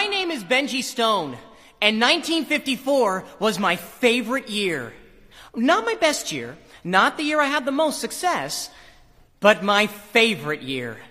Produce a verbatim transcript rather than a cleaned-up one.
My name is Benji Stone, and nineteen fifty-four was my favorite year. Not my best year, not the year I had the most success, but my favorite year.